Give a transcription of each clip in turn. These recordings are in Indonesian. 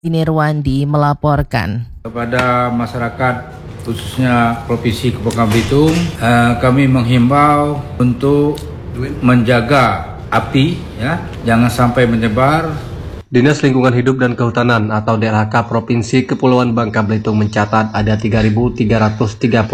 Nirwandi melaporkan. Kepada masyarakat khususnya Provinsi Kepulauan Belitung, kami menghimbau untuk menjaga api, jangan sampai menyebar. Dinas Lingkungan Hidup dan Kehutanan atau DLHK Provinsi Kepulauan Bangka Belitung mencatat ada 3.335,63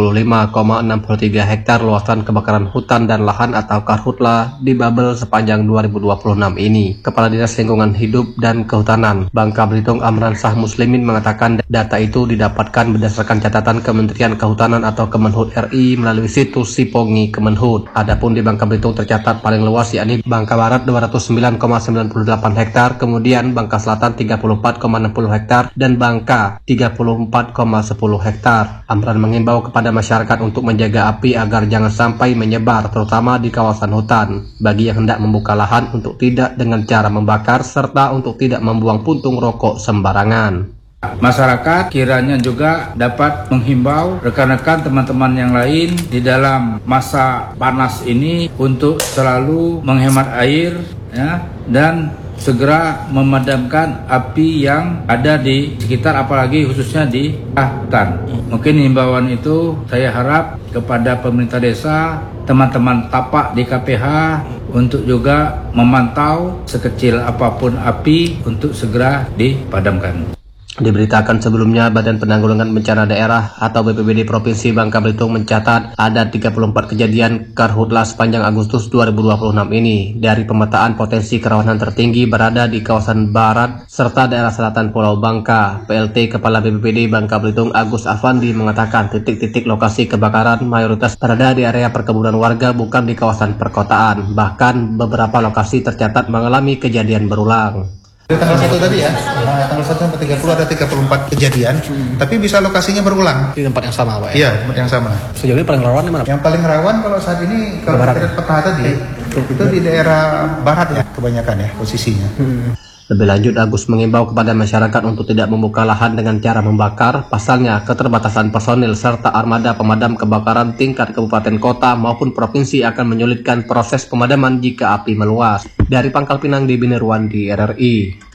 hektar luasan kebakaran hutan dan lahan atau karhutla di Babel sepanjang 2026 ini. Kepala Dinas Lingkungan Hidup dan Kehutanan Bangka Belitung Amran Shah Muslimin mengatakan data itu didapatkan berdasarkan catatan Kementerian Kehutanan atau Kemenhut RI melalui situs Sipongi Kemenhut. Adapun di Bangka Belitung tercatat paling luas yakni Bangka Barat 209,98 hektar, kemudian Bangka Selatan 34,60 hektar dan Bangka 34,10 hektar. Amran mengimbau kepada masyarakat untuk menjaga api agar jangan sampai menyebar terutama di kawasan hutan. Bagi yang hendak membuka lahan untuk tidak dengan cara membakar serta untuk tidak membuang puntung rokok sembarangan. Masyarakat kiranya juga dapat menghimbau rekan-rekan teman-teman yang lain di dalam masa panas ini untuk selalu menghemat air dan segera memadamkan api yang ada di sekitar, apalagi khususnya di hutan. Mungkin himbauan itu saya harap kepada pemerintah desa, teman-teman tapak di KPH untuk juga memantau sekecil apapun api untuk segera dipadamkan. Diberitakan sebelumnya, Badan Penanggulangan Bencana Daerah atau BPBD Provinsi Bangka Belitung mencatat ada 34 kejadian karhutla sepanjang Agustus 2026 ini. Dari pemetaan potensi kerawanan tertinggi berada di kawasan barat serta daerah selatan Pulau Bangka. PLT Kepala BPBD Bangka Belitung Agus Afandi mengatakan titik-titik lokasi kebakaran mayoritas berada di area perkebunan warga, bukan di kawasan perkotaan. Bahkan beberapa lokasi tercatat mengalami kejadian berulang. Dari tanggal 1 tadi ya, tanggal 1 sampai 30 ada 34 kejadian, tapi bisa lokasinya berulang. Di tempat yang sama, Pak? Iya, tempat yang sama. Sejauh ini paling rawan di mana? Yang paling rawan kalau saat ini, kalau kita peta tadi, itu di daerah barat ya, kebanyakan ya posisinya. Lebih lanjut, Agus mengimbau kepada masyarakat untuk tidak membuka lahan dengan cara membakar. Pasalnya, keterbatasan personil serta armada pemadam kebakaran tingkat kabupaten kota maupun provinsi akan menyulitkan proses pemadaman jika api meluas. Dari Pangkal Pinang, Debbie Nirwandi, RRI.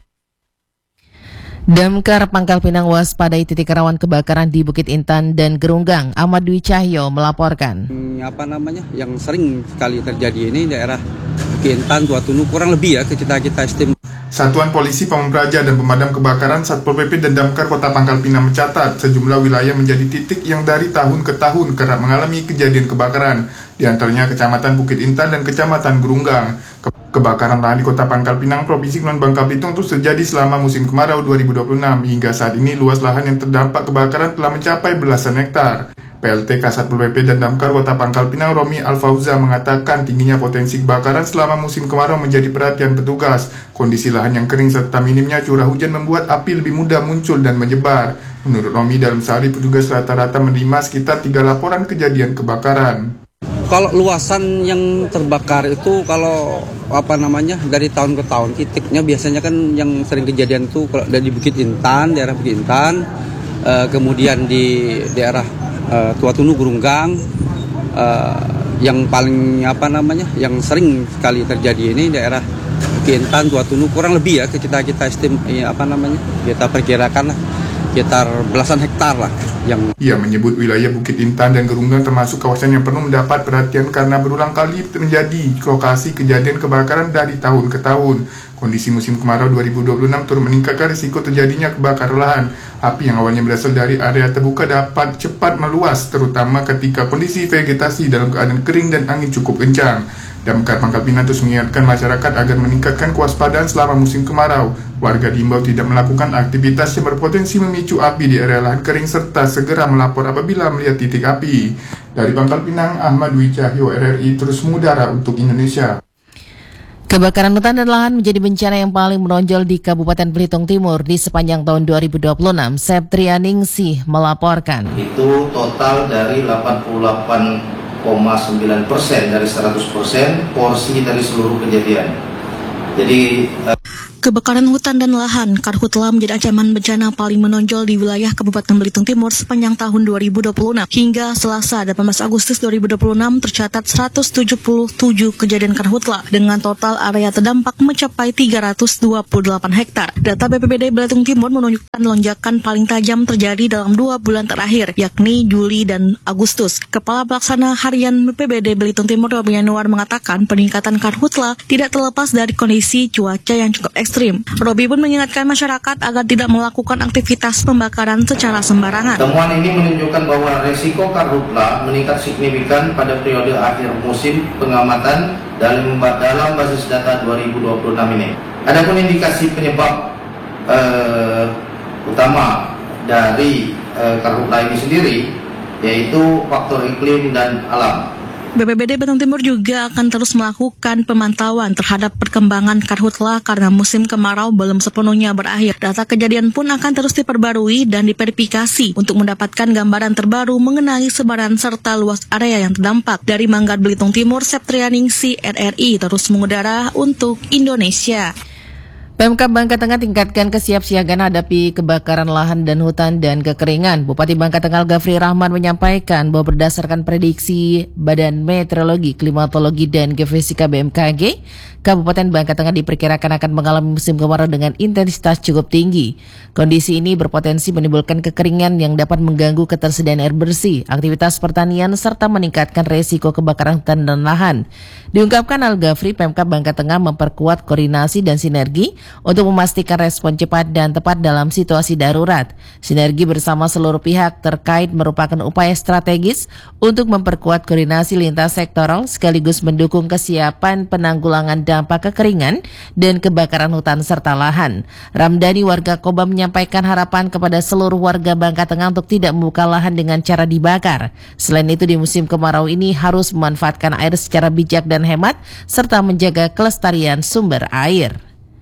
Damkar Pangkal Pinang waspadai titik rawan kebakaran di Bukit Intan dan Gerunggang. Ahmad Dwi Cahyo melaporkan. Yang sering sekali terjadi ini daerah Bukit Intan, Tua Tunu, kurang lebih ya kita estimasi. Satuan Polisi Pamung Praja dan Pemadam Kebakaran Satpol PP dan Damkar Kota Pangkal Pinang mencatat sejumlah wilayah menjadi titik yang dari tahun ke tahun kerap mengalami kejadian kebakaran, di antaranya Kecamatan Bukit Intan dan Kecamatan Gerunggang. Kebakaran lahan di Kota Pangkal Pinang, Provinsi Kepulauan Bangka Belitung terus terjadi selama musim kemarau 2026. Hingga saat ini luas lahan yang terdampak kebakaran telah mencapai belasan hektar. PLT Kasatpol PP dan Damkar Kota Pangkal Pinang Romi Alfauza mengatakan tingginya potensi kebakaran selama musim kemarau menjadi perhatian petugas. Kondisi lahan yang kering serta minimnya curah hujan membuat api lebih mudah muncul dan menyebar. Menurut Romi, dalam sehari petugas rata-rata menerima sekitar 3 laporan kejadian kebakaran. Kalau luasan yang terbakar itu dari tahun ke tahun, titiknya biasanya kan yang sering kejadian itu kalau dari Bukit Intan, daerah Bukit Intan, kemudian di daerah Tua Tunu Gerunggang, yang paling yang sering sekali terjadi ini daerah Bukit Intan, Tua Tunu, kurang lebih ya kita kita perkirakan lah sekitar belasan hektar lah. Ia menyebut wilayah Bukit Intan dan Gerunggang termasuk kawasan yang perlu mendapat perhatian karena berulang kali menjadi lokasi kejadian kebakaran dari tahun ke tahun. Kondisi musim kemarau 2026 turut meningkatkan risiko terjadinya kebakaran lahan. Api yang awalnya berasal dari area terbuka dapat cepat meluas, terutama ketika kondisi vegetasi dalam keadaan kering dan angin cukup kencang. Damkar Pangkal Pinang terus mengingatkan masyarakat agar meningkatkan kewaspadaan selama musim kemarau. Warga diimbau tidak melakukan aktivitas yang berpotensi memicu api di area lahan kering serta segera melapor apabila melihat titik api. Dari Pangkal Pinang, Ahmad Dwi Cahyo, RRI terus mengudara untuk Indonesia. Kebakaran hutan dan lahan menjadi bencana yang paling menonjol di Kabupaten Belitung Timur di sepanjang tahun 2026. Septrianingsih melaporkan. Itu total dari 88,9% dari 100% porsi dari seluruh kejadian. Jadi Kebakaran hutan dan lahan, karhutla menjadi ancaman bencana paling menonjol di wilayah Kabupaten Belitung Timur sepanjang tahun 2026. Hingga Selasa 18 Agustus 2026 tercatat 177 kejadian karhutla dengan total area terdampak mencapai 328 hektar. Data BPBD Belitung Timur menunjukkan lonjakan paling tajam terjadi dalam 2 bulan terakhir, yakni Juli dan Agustus. Kepala Pelaksana Harian BPBD Belitung Timur, Robi Yanuar, mengatakan peningkatan karhutla tidak terlepas dari kondisi cuaca yang cukup ekstrim. Robi pun mengingatkan masyarakat agar tidak melakukan aktivitas pembakaran secara sembarangan. Temuan ini menunjukkan bahwa resiko karhutla meningkat signifikan pada periode akhir musim pengamatan dalam basis data 2026 ini. Adapun indikasi penyebab utama dari karhutla ini sendiri yaitu faktor iklim dan alam. BPBD Belitung Timur juga akan terus melakukan pemantauan terhadap perkembangan karhutla karena musim kemarau belum sepenuhnya berakhir. Data kejadian pun akan terus diperbarui dan diverifikasi untuk mendapatkan gambaran terbaru mengenai sebaran serta luas area yang terdampak. Dari Manggar Belitung Timur, Septrianingsih RRI terus mengudara untuk Indonesia. Pemkab Bangka Tengah tingkatkan kesiapsiagaan hadapi kebakaran lahan dan hutan dan kekeringan. Bupati Bangka Tengah Gafri Rahman menyampaikan bahwa berdasarkan prediksi Badan Meteorologi, Klimatologi, dan Geofisika BMKG, Kabupaten Bangka Tengah diperkirakan akan mengalami musim kemarau dengan intensitas cukup tinggi. Kondisi ini berpotensi menimbulkan kekeringan yang dapat mengganggu ketersediaan air bersih, aktivitas pertanian, serta meningkatkan resiko kebakaran hutan dan lahan. Diungkapkan Al-Gafri, Pemkab Bangka Tengah memperkuat koordinasi dan sinergi untuk memastikan respon cepat dan tepat dalam situasi darurat. Sinergi bersama seluruh pihak terkait merupakan upaya strategis untuk memperkuat koordinasi lintas sektoral sekaligus mendukung kesiapan penanggulangan dampak kekeringan dan kebakaran hutan serta lahan. Ramdhani warga Koba menyampaikan harapan kepada seluruh warga Bangka Tengah untuk tidak membuka lahan dengan cara dibakar. Selain itu, di musim kemarau ini harus memanfaatkan air secara bijak dan hemat serta menjaga kelestarian sumber air.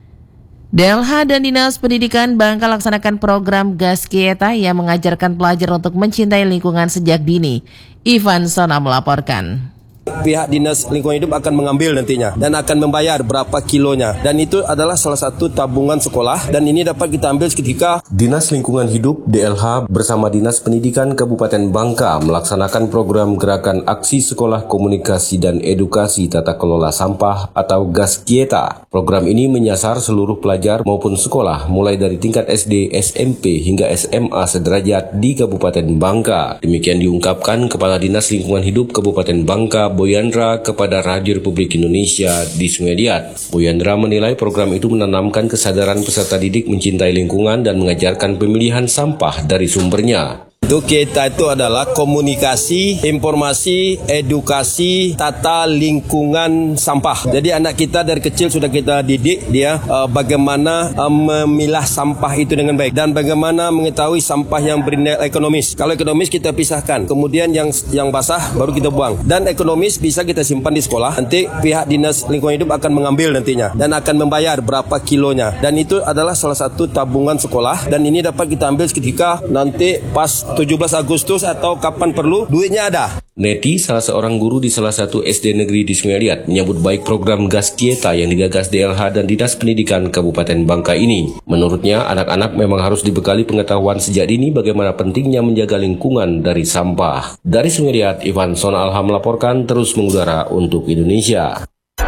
DLH dan Dinas Pendidikan Bangka laksanakan program Gaskieta yang mengajarkan pelajar untuk mencintai lingkungan sejak dini. Ivan Sona melaporkan. Pihak Dinas Lingkungan Hidup akan mengambil nantinya dan akan membayar berapa kilonya, dan itu adalah salah satu tabungan sekolah dan ini dapat kita ambil ketika Dinas Lingkungan Hidup DLH bersama Dinas Pendidikan Kabupaten Bangka melaksanakan program Gerakan Aksi Sekolah Komunikasi dan Edukasi Tata Kelola Sampah atau Gaskieta. Program ini menyasar seluruh pelajar maupun sekolah mulai dari tingkat SD, SMP hingga SMA sederajat di Kabupaten Bangka. Demikian diungkapkan Kepala Dinas Lingkungan Hidup Kabupaten Bangka Boyandra kepada Radio Republik Indonesia di Sungai Liat. Boyandra menilai program itu menanamkan kesadaran peserta didik mencintai lingkungan dan mengajarkan pemilihan sampah dari sumbernya. Itu kita itu adalah komunikasi, informasi, edukasi, tata lingkungan sampah. Jadi anak kita dari kecil sudah kita didik dia bagaimana memilah sampah itu dengan baik dan bagaimana mengetahui sampah yang bernilai ekonomis. Kalau ekonomis kita pisahkan, kemudian yang basah baru kita buang. Dan ekonomis bisa kita simpan di sekolah. Nanti pihak Dinas Lingkungan Hidup akan mengambil nantinya dan akan membayar berapa kilonya. Dan itu adalah salah satu tabungan sekolah dan ini dapat kita ambil ketika nanti pas 17 Agustus atau kapan perlu, duitnya ada. Neti, salah seorang guru di salah satu SD negeri di Sungai Liat, menyambut baik program Gaskieta yang digagas DLH dan Dinas Pendidikan Kabupaten Bangka ini. Menurutnya, anak-anak memang harus dibekali pengetahuan sejak dini bagaimana pentingnya menjaga lingkungan dari sampah. Dari Sungai Liat, Ivan Sona Alham melaporkan terus mengudara untuk Indonesia.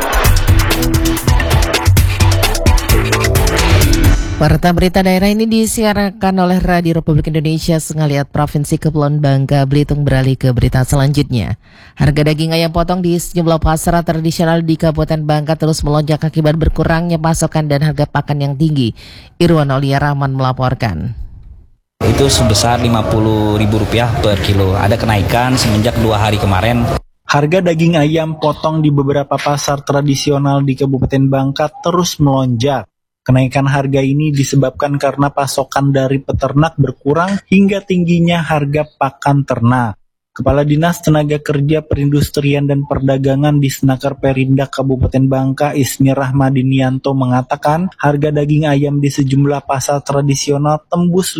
Warta berita daerah ini disiarkan oleh Radio Republik Indonesia Sungai Liat Provinsi Kepulauan Bangka Belitung. Beralih ke berita selanjutnya. Harga daging ayam potong di sejumlah pasar tradisional di Kabupaten Bangka terus melonjak akibat berkurangnya pasokan dan harga pakan yang tinggi. Irwan Aulia Rahman melaporkan. Itu sebesar Rp50.000 per kilo. Ada kenaikan semenjak 2 hari kemarin. Harga daging ayam potong di beberapa pasar tradisional di Kabupaten Bangka terus melonjak. Kenaikan harga ini disebabkan karena pasokan dari peternak berkurang hingga tingginya harga pakan ternak. Kepala Dinas Tenaga Kerja Perindustrian dan Perdagangan di Senakar Perindak Kabupaten Bangka, Ismi Rahmadinianto mengatakan harga daging ayam di sejumlah pasar tradisional tembus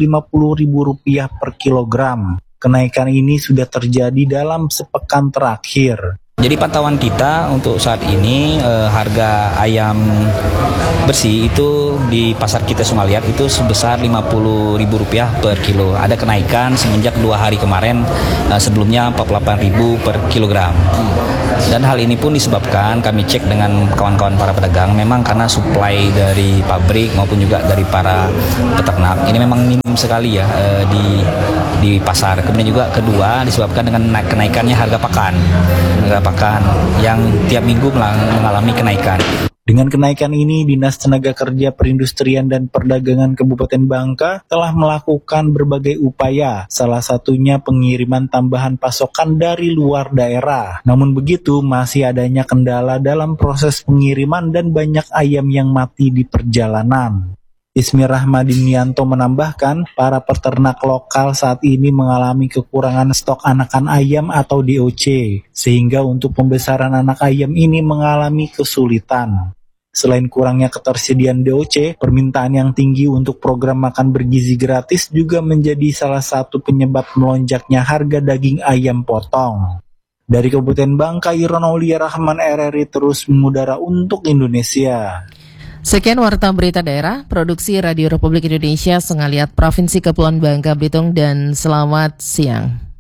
Rp50.000 per kilogram. Kenaikan ini sudah terjadi dalam sepekan terakhir. Jadi pantauan kita untuk saat ini harga ayam bersih itu di pasar kita Sumaliat itu sebesar Rp50.000 per kilo. Ada kenaikan semenjak 2 hari kemarin, sebelumnya Rp48.000 per kilogram. Dan hal ini pun disebabkan kami cek dengan kawan-kawan para pedagang, memang karena suplai dari pabrik maupun juga dari para peternak ini memang minim sekali ya di pasar. Kemudian juga kedua disebabkan dengan kenaikannya harga pakan yang tiap minggu mengalami kenaikan. Dengan kenaikan ini, Dinas Tenaga Kerja Perindustrian dan Perdagangan Kabupaten Bangka telah melakukan berbagai upaya, salah satunya pengiriman tambahan pasokan dari luar daerah. Namun begitu, masih adanya kendala dalam proses pengiriman dan banyak ayam yang mati di perjalanan. Ismi Rahmadinianto menambahkan, para peternak lokal saat ini mengalami kekurangan stok anakan ayam atau DOC, sehingga untuk pembesaran anak ayam ini mengalami kesulitan. Selain kurangnya ketersediaan DOC, permintaan yang tinggi untuk program makan bergizi gratis juga menjadi salah satu penyebab melonjaknya harga daging ayam potong. Dari Kabupaten Bangka, Iron Aulia Rahman, RRI terus mengudara untuk Indonesia. Sekian Warta Berita Daerah, Produksi Radio Republik Indonesia, Sengaliat, Provinsi Kepulauan Bangka Belitung, dan selamat siang.